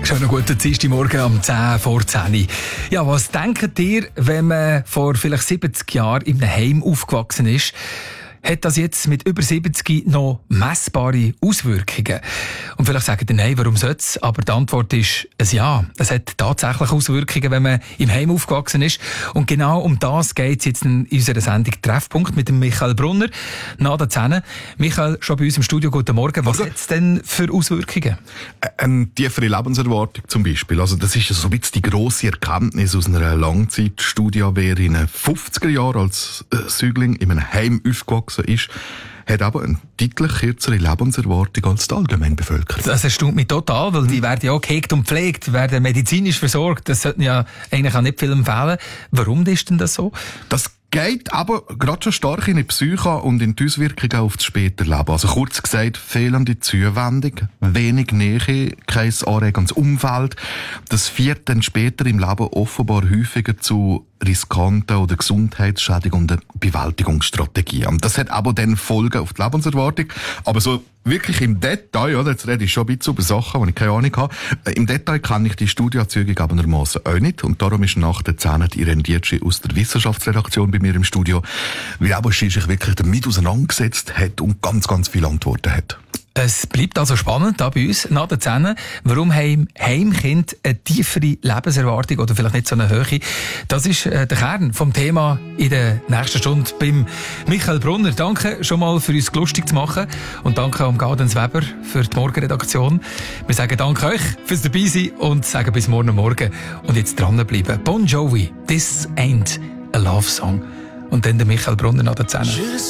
Schönen guten Dienstagmorgen um 10 vor 10. Ja, was denkt ihr, wenn man vor vielleicht 70 Jahren in einem Heim aufgewachsen ist? Hat das jetzt mit über 70 noch messbare Auswirkungen? Und vielleicht sagt ihr, nein, warum sollte es? Aber die Antwort ist ein Ja. Es hat tatsächlich Auswirkungen, wenn man im Heim aufgewachsen ist. Und genau um das geht es jetzt in unserer Sendung Treffpunkt mit dem Michael Brunner. Nach der 10. Michael, schon bei uns im Studio, guten Morgen. Was hat es denn für Auswirkungen? Eine tiefere Lebenserwartung zum Beispiel. Also das ist so ein bisschen die grosse Erkenntnis aus einer Langzeitstudie. Wer in den 50er Jahren als Säugling in einem Heim aufgewachsen ist, hat aber eine deutlich kürzere Lebenserwartung als die allgemeine Bevölkerung. Das erstaunt mich total, weil die werden ja auch gehegt und pflegt, werden medizinisch versorgt. Das sollten ja eigentlich auch nicht viel empfehlen. Warum ist denn das so? Das geht aber gerade schon stark in die Psyche und in die Auswirkungen auf das spätere Leben. Also kurz gesagt, fehlende Zuwendung, wenig Nähe, kein anregendes Umfeld. Das führt dann später im Leben offenbar häufiger zu riskanten oder gesundheitsschädigenden Bewältigungsstrategien. Und das hat aber dann Folgen auf die Lebenserwartung. Aber so wirklich im Detail, oder? Jetzt rede ich schon ein bisschen über Sachen, die ich keine Ahnung habe. Im Detail kenne ich die Studieerzeugung abernermassen auch nicht. Und darum ist nach der 10 die Irene Dietschi aus der Wissenschaftsredaktion bei mir im Studio, weil aber sie sich wirklich damit auseinandergesetzt hat und ganz, ganz viele Antworten hat. Es bleibt also spannend da bei uns nach der 10. Warum haben Heimkinder eine tiefere Lebenserwartung oder vielleicht nicht so eine hohe? Das ist der Kern vom Thema in der nächsten Stunde beim Michael Brunner. Danke schon mal für uns lustig zu machen und danke am Gaudenz Weber für die Morgenredaktion. Wir sagen danke euch fürs Dabeisein und sagen bis morgen Morgen. Und jetzt dranbleiben. Bon Jovi, This Ain't a Love Song. Und dann der Michael Brunner nach der 10.